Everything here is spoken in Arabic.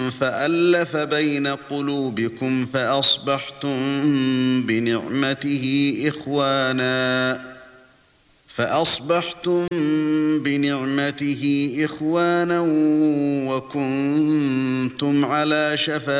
فألف بين قلوبكم فأصبحتم بنعمته إخوانا وكنتم على شفا